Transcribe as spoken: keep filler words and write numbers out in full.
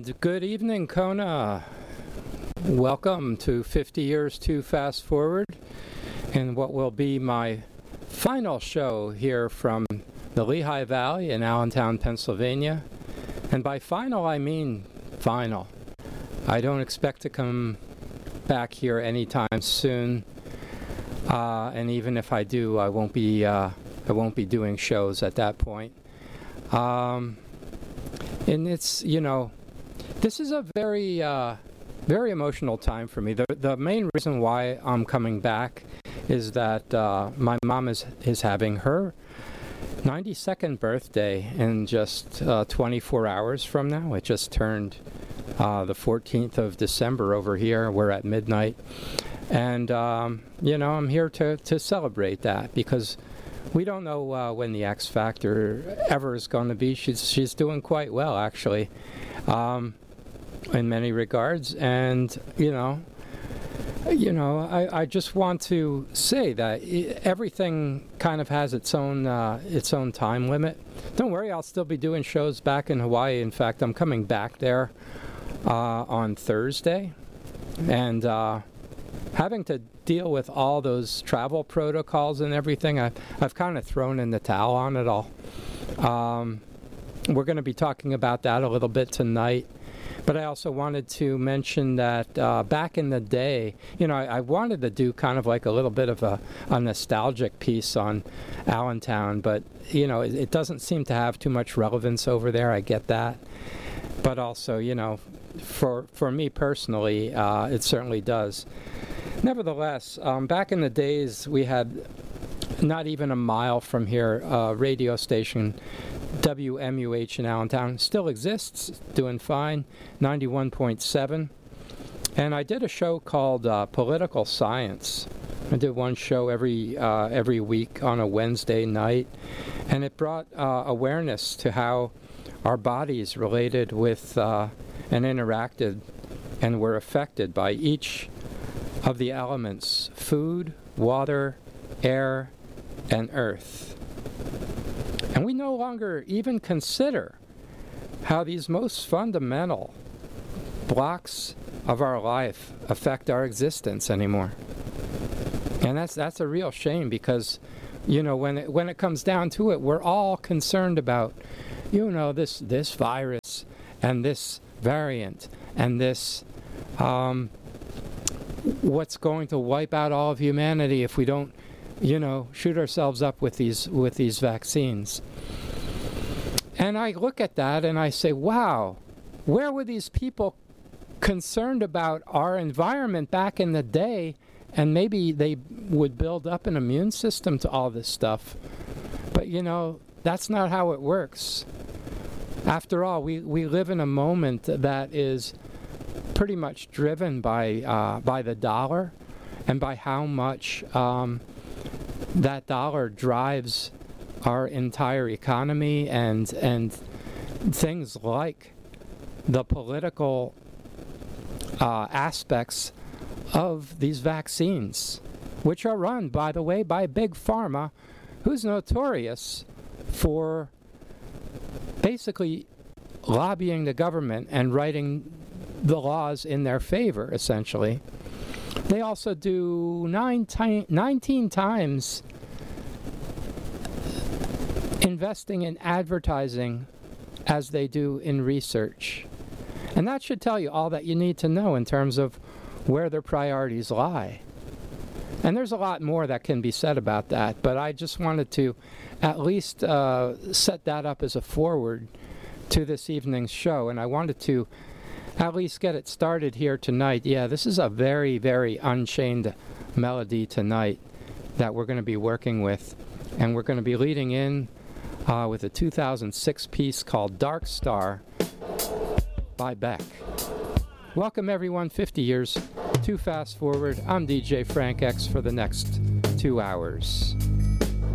And good evening, Kona. Welcome to fifty Years Too Fast Forward, and what will be my final show here from the Lehigh Valley in Allentown, Pennsylvania. And by final, I mean final. I don't expect to come back here anytime soon, uh, and even if I do, I won't be uh, I won't be doing shows at that point. Um, and it's, you know, this is a very, uh, very emotional time for me. The the main reason why I'm coming back is that uh, my mom is, is having her ninety-second birthday in just uh, twenty-four hours from now. It just turned uh, the fourteenth of December over here. We're at midnight. And, um, you know, I'm here to, to celebrate that because we don't know uh, when the X Factor ever is going to be. She's she's doing quite well, actually, um, in many regards. And, you know, you know, I, I just want to say that I- everything kind of has its own uh, its own time limit. Don't worry, I'll still be doing shows back in Hawaii. In fact, I'm coming back there uh, on Thursday. And uh, having to deal with all those travel protocols and everything, I, I've kind of thrown in the towel on it all. Um, we're going to be talking about that a little bit tonight. But I also wanted to mention that uh, back in the day, you know, I, I wanted to do kind of like a little bit of a, a nostalgic piece on Allentown, but, you know, it, it doesn't seem to have too much relevance over there. I get that. But also, you know, for, for me personally, uh, it certainly does. Nevertheless, um, back in the days, we had not even a mile from here, a radio station, W M U H in Allentown, still exists, doing fine, ninety-one point seven. And I did a show called uh, Political Science. I did one show every uh, every week on a Wednesday night, and it brought uh, awareness to how our bodies related with uh, and interacted and were affected by each of the elements: food, water, air, and earth. And we no longer even consider how these most fundamental blocks of our life affect our existence anymore. And that's that's a real shame because, you know, when it, when it comes down to it, we're all concerned about, you know, this this virus and this variant and this um, what's going to wipe out all of humanity if we don't, you know, shoot ourselves up with these with these vaccines. And I look at that and I say, wow, where were these people concerned about our environment back in the day? And maybe they would build up an immune system to all this stuff. But, you know, that's not how it works. After all, we, we live in a moment that is pretty much driven by uh, by the dollar and by how much um, that dollar drives our entire economy and and things like the political uh, aspects of these vaccines, which are run, by the way, by Big Pharma, who's notorious for basically lobbying the government and writing the laws in their favor, essentially. They also do nine ti- nineteen times investing in advertising as they do in research. And that should tell you all that you need to know in terms of where their priorities lie. And there's a lot more that can be said about that, but I just wanted to at least uh, set that up as a forward to this evening's show, and I wanted to at least get it started here tonight. Yeah, this is a very, very unchained melody tonight that we're going to be working with, and we're going to be leading in uh, with a two thousand six piece called Dark Star by Beck. Welcome everyone, fifty years too fast forward. I'm D J Frank X for the next two hours.